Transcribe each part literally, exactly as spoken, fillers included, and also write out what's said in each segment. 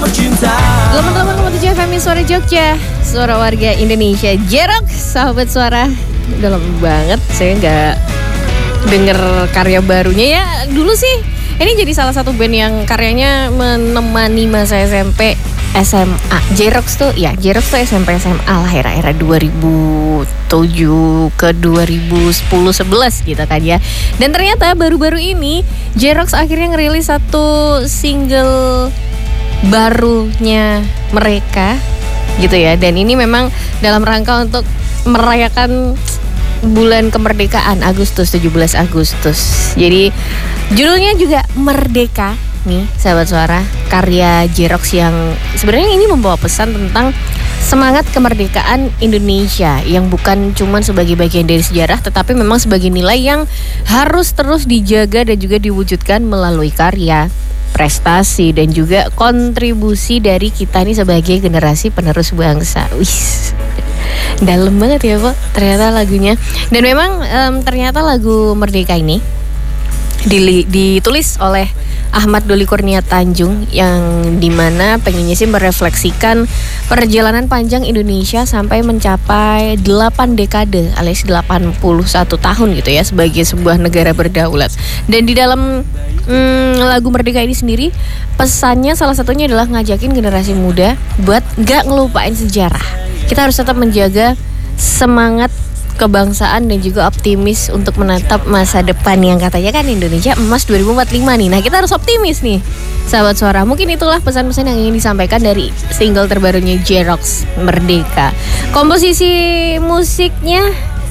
delapan puluh delapan koma tujuh F M Suara Jogja, suara warga Indonesia. J-Rocks, sahabat suara. Udah lama banget saya nggak denger karya barunya ya. Dulu sih ini jadi salah satu band yang karyanya menemani masa S M P, S M A. J-Rocks tuh ya, J-Rocks tuh S M P S M A lah, era-era dua ribu tujuh ke dua ribu sepuluh sebelas gitu kan ya. Dan ternyata baru-baru ini J-Rocks akhirnya ngerilis satu single barunya mereka gitu ya. Dan ini memang dalam rangka untuk merayakan bulan kemerdekaan Agustus, tujuh belas Agustus. Jadi judulnya juga Merdeka nih sahabat suara, karya J-Rocks yang sebenarnya ini membawa pesan tentang semangat kemerdekaan Indonesia yang bukan cuma sebagai bagian dari sejarah, tetapi memang sebagai nilai yang harus terus dijaga dan juga diwujudkan melalui karya, prestasi, dan juga kontribusi dari kita nih sebagai generasi penerus bangsa. Wis, dalam banget ya Pak ternyata lagunya. Dan memang um, ternyata lagu Merdeka ini Dili, ditulis oleh Ahmad Doli Kurnia Tanjung, yang dimana pengennya sih merefleksikan perjalanan panjang Indonesia sampai mencapai delapan dekade alias delapan puluh satu tahun gitu ya sebagai sebuah negara berdaulat. Dan di dalam hmm, lagu Merdeka ini sendiri pesannya salah satunya adalah ngajakin generasi muda buat gak ngelupain sejarah. Kita harus tetap menjaga semangat kebangsaan dan juga optimis untuk menatap masa depan yang katanya kan Indonesia emas dua ribu empat puluh lima nih. Nah, kita harus optimis nih sahabat suara. Mungkin itulah pesan-pesan yang ingin disampaikan dari single terbarunya J-Rocks, Merdeka. Komposisi musiknya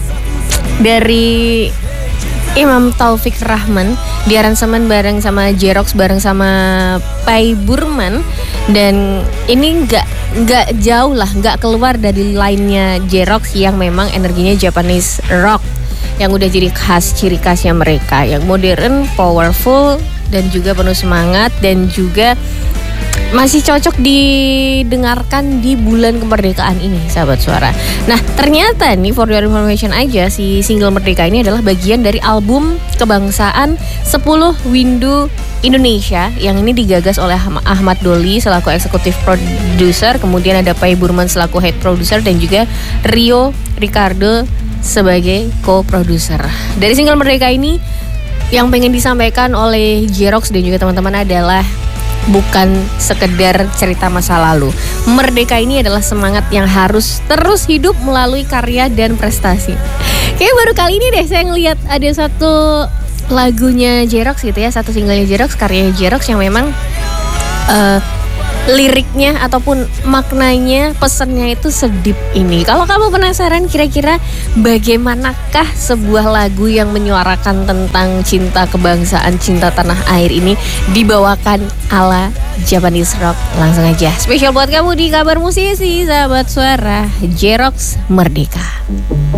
dari Imam Taufik Rahman, diaransemen bareng sama J-Rocks bareng sama Pai Burman. Dan ini nggak nggak jauh lah, nggak keluar dari line-nya J-Rocks yang memang energinya Japanese rock yang udah jadi khas, ciri khasnya mereka, yang modern, powerful, dan juga penuh semangat, dan juga masih cocok didengarkan di bulan kemerdekaan ini sahabat suara. Nah ternyata nih, for your information aja, si single Merdeka ini adalah bagian dari album kebangsaan sepuluh Windu Indonesia yang ini digagas oleh Ahmad Doli selaku eksekutif produser, kemudian ada Pai Burman selaku head producer, dan juga Rio Ricardo sebagai co-producer. Dari single Merdeka ini yang pengen disampaikan oleh J-Rocks dan juga teman-teman adalah bukan sekedar cerita masa lalu. Merdeka ini adalah semangat yang harus terus hidup melalui karya dan prestasi. Kayaknya baru kali ini deh saya ngeliat ada satu lagunya J-Rocks gitu ya, satu singlenya J-Rocks, karyanya J-Rocks yang memang uh, liriknya ataupun maknanya, pesannya itu sedip ini. Kalau kamu penasaran kira-kira bagaimanakah sebuah lagu yang menyuarakan tentang cinta kebangsaan, cinta tanah air ini dibawakan ala Japanese rock, langsung aja spesial buat kamu di Kabar Musisi sahabat suara, J-Rocks Merdeka.